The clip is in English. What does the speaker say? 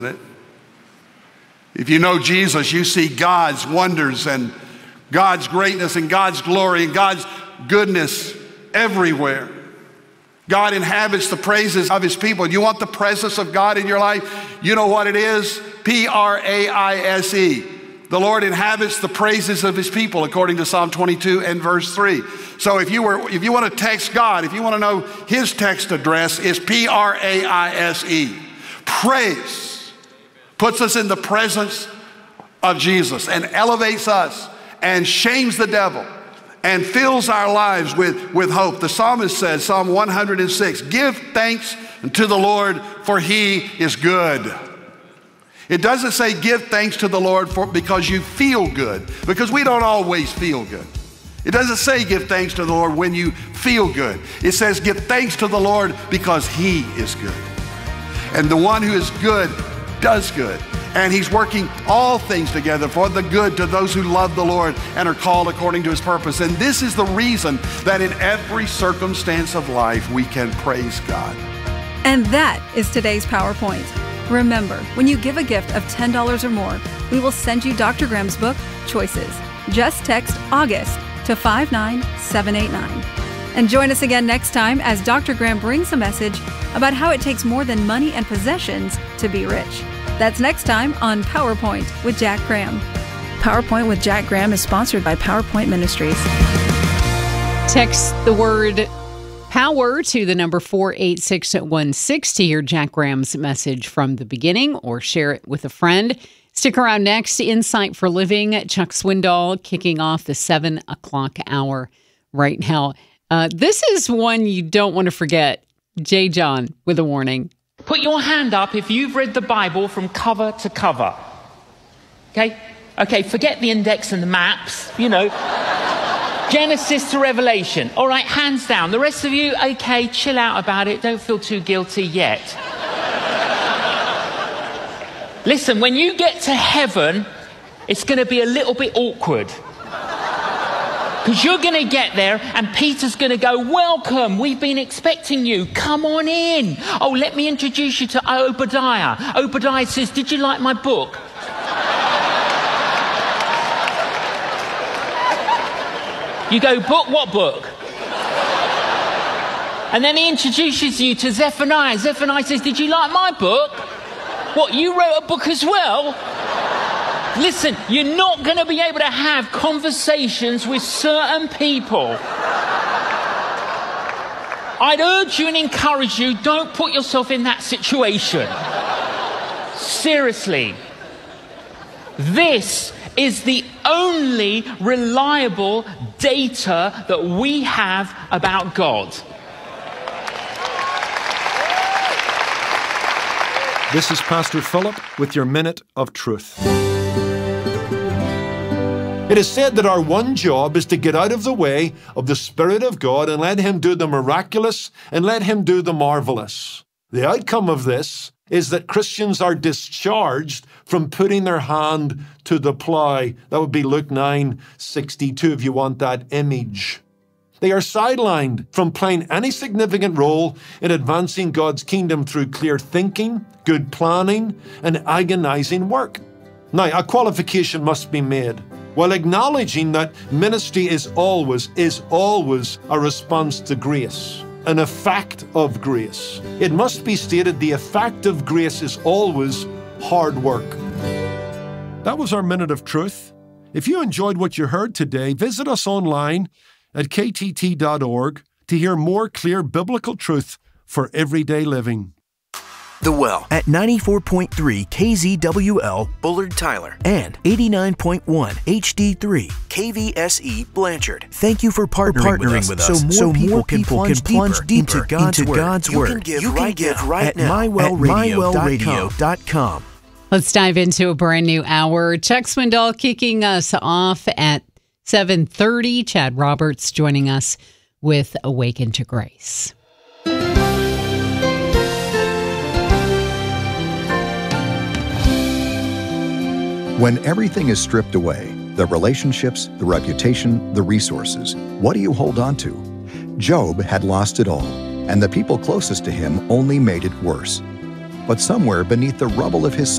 If you know Jesus, you see God's wonders and God's greatness and God's glory and God's goodness everywhere. God inhabits the praises of his people. You want the presence of God in your life? You know what it is? P-R-A-I-S-E. The Lord inhabits the praises of his people, according to Psalm 22 and verse 3. So if you want to text God, if you want to know his text address, is P-R-A-I-S-E. Praise puts us in the presence of Jesus and elevates us and shames the devil and fills our lives with hope. The psalmist says, Psalm 106, give thanks to the Lord, for he is good. It doesn't say give thanks to the Lord because you feel good, because we don't always feel good. It doesn't say give thanks to the Lord when you feel good. It says give thanks to the Lord because he is good. And the one who is good does good. And he's working all things together for the good to those who love the Lord and are called according to his purpose. And this is the reason that in every circumstance of life we can praise God. And that is today's PowerPoint. Remember, when you give a gift of $10 or more, we will send you Dr. Graham's book, Choices. Just text August to 59789. And join us again next time as Dr. Graham brings a message about how it takes more than money and possessions to be rich. That's next time on PowerPoint with Jack Graham. PowerPoint with Jack Graham is sponsored by PowerPoint Ministries. Text the word POWER to the number 48616 to hear Jack Graham's message from the beginning, or share it with a friend. Stick around next. Insight for Living. Chuck Swindoll kicking off the 7 o'clock hour right now. This is one you don't want to forget. J. John with a warning. Put your hand up if you've read the Bible from cover to cover. Okay? Okay, forget the index and the maps, you know. Genesis to Revelation. All right, hands down. The rest of you, okay, chill out about it. Don't feel too guilty yet. Listen, when you get to heaven, it's going to be a little bit awkward. Because you're going to get there and Peter's going to go, welcome, we've been expecting you, come on in. Oh, let me introduce you to Obadiah. Obadiah says, did you like my book? You go, book? What book? And then he introduces you to Zephaniah. Zephaniah says, did you like my book? What, you wrote a book as well? Listen, you're not going to be able to have conversations with certain people. I'd urge you and encourage you, don't put yourself in that situation. Seriously. This is the only reliable data that we have about God. This is Pastor Philip with your Minute of Truth. It is said that our one job is to get out of the way of the Spirit of God and let him do the miraculous and let him do the marvelous. The outcome of this is that Christians are discharged from putting their hand to the plow. That would be Luke 9:62 if you want that image. They are sidelined from playing any significant role in advancing God's kingdom through clear thinking, good planning, and agonizing work. Now, a qualification must be made. While acknowledging that ministry is always a response to grace, an effect of grace, it must be stated the effect of grace is always hard work. That was our Minute of Truth. If you enjoyed what you heard today, visit us online at ktt.org to hear more clear biblical truth for everyday living. The Well at 94.3 KZWL Bullard Tyler and 89.1 HD3 KVSE Blanchard. Thank you for partnering with us so more people can plunge deeper into God's Word. You can give right now at mywellradio.com. Let's dive into a brand new hour. Chuck Swindoll kicking us off at 7:30. Chad Roberts joining us with Awaken to Grace. When everything is stripped away, the relationships, the reputation, the resources, what do you hold on to? Job had lost it all, and the people closest to him only made it worse. But somewhere beneath the rubble of his